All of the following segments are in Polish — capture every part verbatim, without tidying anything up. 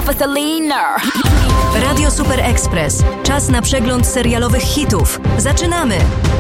Radio Super Express. Czas na przegląd serialowych hitów. Zaczynamy!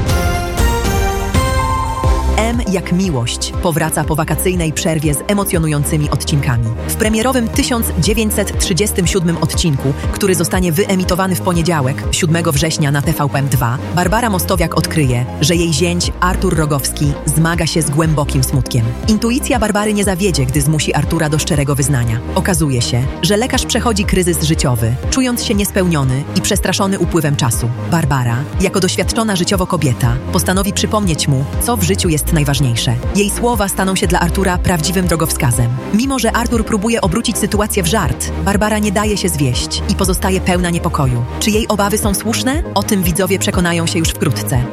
M jak miłość powraca po wakacyjnej przerwie z emocjonującymi odcinkami. W premierowym tysiąc dziewięćset trzydziestym siódmym odcinku, który zostanie wyemitowany w poniedziałek, siódmego września na T V P dwa, Barbara Mostowiak odkryje, że jej zięć Artur Rogowski zmaga się z głębokim smutkiem. Intuicja Barbary nie zawiedzie, gdy zmusi Artura do szczerego wyznania. Okazuje się, że lekarz przechodzi kryzys życiowy, czując się niespełniony i przestraszony upływem czasu. Barbara, jako doświadczona życiowo kobieta, postanowi przypomnieć mu, co w życiu jest najważniejsze. Jej słowa staną się dla Artura prawdziwym drogowskazem. Mimo że Artur próbuje obrócić sytuację w żart, Barbara nie daje się zwieść i pozostaje pełna niepokoju. Czy jej obawy są słuszne? O tym widzowie przekonają się już wkrótce.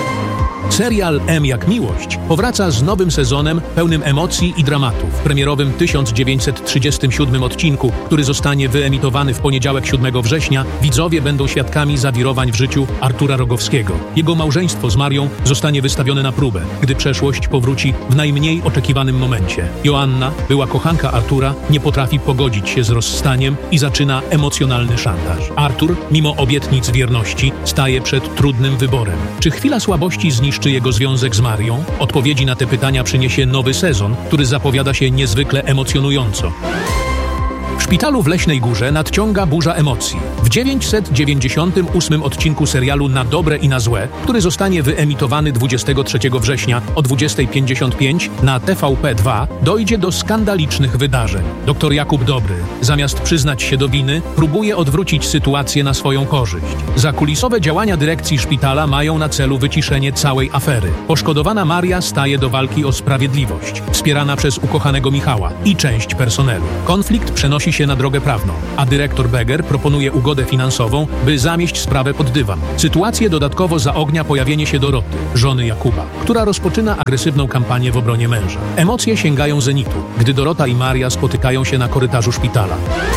Serial M jak miłość powraca z nowym sezonem pełnym emocji i dramatu. W premierowym tysiąc dziewięćset trzydziestym siódmym odcinku, który zostanie wyemitowany w poniedziałek siódmego września, widzowie będą świadkami zawirowań w życiu Artura Rogowskiego. Jego małżeństwo z Marią zostanie wystawione na próbę, gdy przeszłość powróci w najmniej oczekiwanym momencie. Joanna, była kochanka Artura, nie potrafi pogodzić się z rozstaniem i zaczyna emocjonalny szantaż. Artur, mimo obietnic wierności, staje przed trudnym wyborem. Czy chwila słabości zniszczy czy jego związek z Marią? Odpowiedzi na te pytania przyniesie nowy sezon, który zapowiada się niezwykle emocjonująco. W szpitalu w Leśnej Górze nadciąga burza emocji. W dziewięćset dziewięćdziesiątym ósmym odcinku serialu Na dobre i na złe, który zostanie wyemitowany dwudziestego trzeciego września o dwudziestej pięćdziesiąt pięć na T V P dwa, dojdzie do skandalicznych wydarzeń. Doktor Jakub Dobry, zamiast przyznać się do winy, próbuje odwrócić sytuację na swoją korzyść. Zakulisowe działania dyrekcji szpitala mają na celu wyciszenie całej afery. Poszkodowana Maria staje do walki o sprawiedliwość, wspierana przez ukochanego Michała i część personelu. Konflikt przenosi się na drogę prawną, a dyrektor Beger proponuje ugodę finansową, by zamieść sprawę pod dywan. Sytuację dodatkowo zaognia pojawienie się Doroty, żony Jakuba, która rozpoczyna agresywną kampanię w obronie męża. Emocje sięgają zenitu, gdy Dorota i Maria spotykają się na korytarzu szpitala.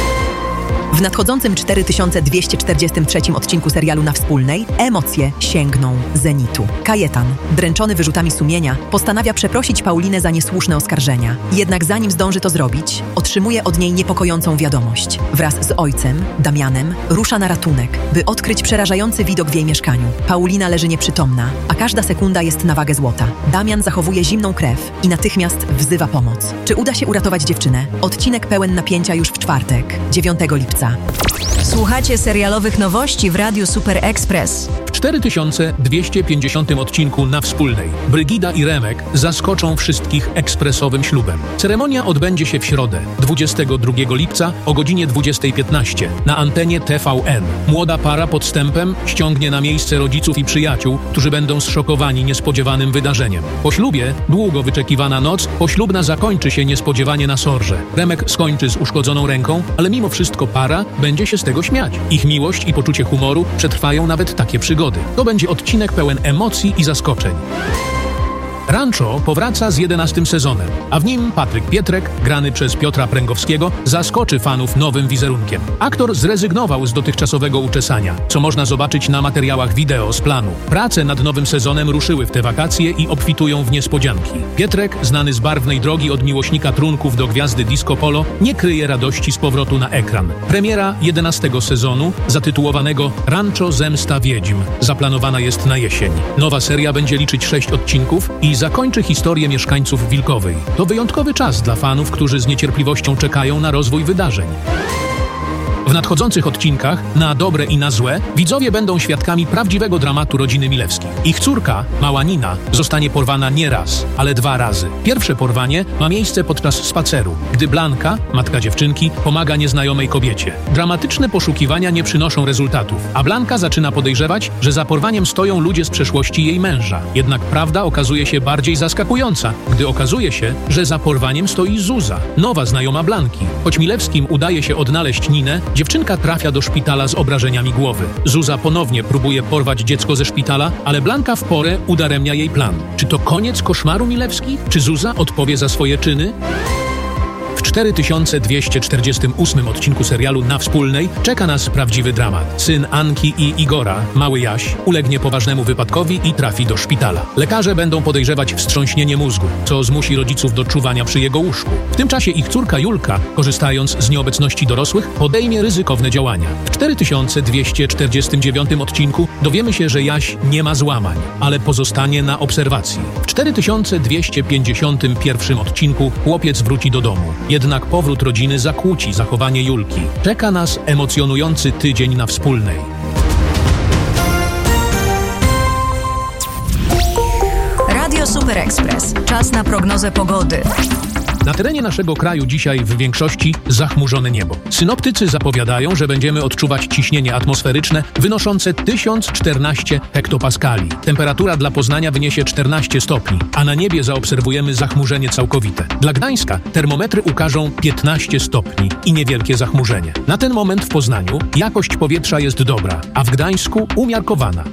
W nadchodzącym cztery tysiące dwieście czterdziestym trzecim odcinku serialu Na Wspólnej emocje sięgną zenitu. Kajetan, dręczony wyrzutami sumienia, postanawia przeprosić Paulinę za niesłuszne oskarżenia. Jednak zanim zdąży to zrobić, otrzymuje od niej niepokojącą wiadomość. Wraz z ojcem, Damianem, rusza na ratunek, by odkryć przerażający widok w jej mieszkaniu. Paulina leży nieprzytomna, a każda sekunda jest na wagę złota. Damian zachowuje zimną krew i natychmiast wzywa pomoc. Czy uda się uratować dziewczynę? Odcinek pełen napięcia już w czwartek, dziewiątego lipca. Słuchacie serialowych nowości w Radiu Super Express. W cztery tysiące dwieście pięćdziesiątym odcinku Na Wspólnej Brygida i Remek zaskoczą wszystkich ekspresowym ślubem. Ceremonia odbędzie się w środę, dwudziestego drugiego lipca o godzinie dwudziestej piętnaście na antenie T V N. Młoda para podstępem ściągnie na miejsce rodziców i przyjaciół, którzy będą zszokowani niespodziewanym wydarzeniem. Po ślubie długo wyczekiwana noc poślubna zakończy się niespodziewanie na sorze. Remek skończy z uszkodzoną ręką, ale mimo wszystko para będzie się z tego śmiać. Ich miłość i poczucie humoru przetrwają nawet takie przygody. To będzie odcinek pełen emocji i zaskoczeń. Rancho powraca z jedenastym sezonem, a w nim Patryk Pietrek, grany przez Piotra Pręgowskiego, zaskoczy fanów nowym wizerunkiem. Aktor zrezygnował z dotychczasowego uczesania, co można zobaczyć na materiałach wideo z planu. Prace nad nowym sezonem ruszyły w te wakacje i obfitują w niespodzianki. Pietrek, znany z barwnej drogi od miłośnika trunków do gwiazdy disco polo, nie kryje radości z powrotu na ekran. Premiera jedenastego sezonu, zatytułowanego Rancho Zemsta Wiedźm, zaplanowana jest na jesień. Nowa seria będzie liczyć sześć odcinków i zakończy historię mieszkańców Wilkowej. To wyjątkowy czas dla fanów, którzy z niecierpliwością czekają na rozwój wydarzeń. W nadchodzących odcinkach, na dobre i na złe, widzowie będą świadkami prawdziwego dramatu rodziny Milewskich. Ich córka, mała Nina, zostanie porwana nie raz, ale dwa razy. Pierwsze porwanie ma miejsce podczas spaceru, gdy Blanka, matka dziewczynki, pomaga nieznajomej kobiecie. Dramatyczne poszukiwania nie przynoszą rezultatów, a Blanka zaczyna podejrzewać, że za porwaniem stoją ludzie z przeszłości jej męża. Jednak prawda okazuje się bardziej zaskakująca, gdy okazuje się, że za porwaniem stoi Zuza, nowa znajoma Blanki. Choć Milewskim udaje się odnaleźć Ninę, dziewczynka trafia do szpitala z obrażeniami głowy. Zuza ponownie próbuje porwać dziecko ze szpitala, ale Blanka w porę udaremnia jej plan. Czy to koniec koszmaru Milewskich? Czy Zuza odpowie za swoje czyny? W cztery tysiące dwieście czterdziestym ósmym odcinku serialu Na Wspólnej czeka nas prawdziwy dramat. Syn Anki i Igora, mały Jaś, ulegnie poważnemu wypadkowi i trafi do szpitala. Lekarze będą podejrzewać wstrząśnienie mózgu, co zmusi rodziców do czuwania przy jego łóżku. W tym czasie ich córka Julka, korzystając z nieobecności dorosłych, podejmie ryzykowne działania. W cztery tysiące dwieście czterdziestym dziewiątym odcinku dowiemy się, że Jaś nie ma złamań, ale pozostanie na obserwacji. W cztery tysiące dwieście pięćdziesiątym pierwszym odcinku chłopiec wróci do domu. Jednak powrót rodziny zakłóci zachowanie Julki. Czeka nas emocjonujący tydzień na Wspólnej. Radio Super Express. Czas na prognozę pogody. Na terenie naszego kraju dzisiaj w większości zachmurzone niebo. Synoptycy zapowiadają, że będziemy odczuwać ciśnienie atmosferyczne wynoszące tysiąc czternaście hektopaskali. Temperatura dla Poznania wyniesie czternaście stopni, a na niebie zaobserwujemy zachmurzenie całkowite. Dla Gdańska termometry ukażą piętnaście stopni i niewielkie zachmurzenie. Na ten moment w Poznaniu jakość powietrza jest dobra, a w Gdańsku umiarkowana.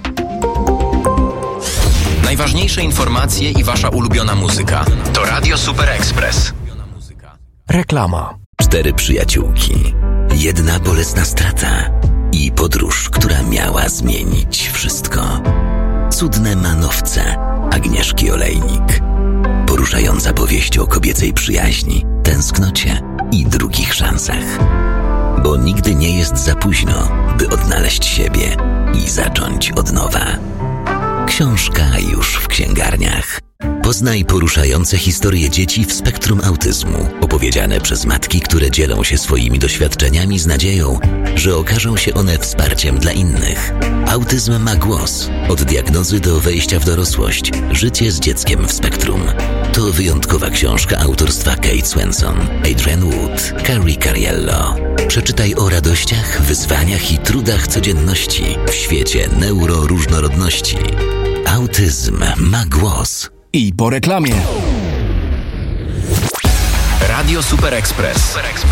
Najważniejsze informacje i wasza ulubiona muzyka to Radio Super Express. Reklama. Cztery przyjaciółki, jedna bolesna strata i podróż, która miała zmienić wszystko. Cudne manowce Agnieszki Olejnik. Poruszająca powieść o kobiecej przyjaźni, tęsknocie i drugich szansach. Bo nigdy nie jest za późno, by odnaleźć siebie i zacząć od nowa. Książka już w księgarniach. Poznaj poruszające historie dzieci w spektrum autyzmu, opowiedziane przez matki, które dzielą się swoimi doświadczeniami z nadzieją, że okażą się one wsparciem dla innych. Autyzm ma głos. Od diagnozy do wejścia w dorosłość. Życie z dzieckiem w spektrum. To wyjątkowa książka autorstwa Kate Swenson, Adrian Wood, Carrie Cariello. Przeczytaj o radościach, wyzwaniach i trudach codzienności w świecie neuroróżnorodności. Autyzm ma głos. I po reklamie. Radio Super Express.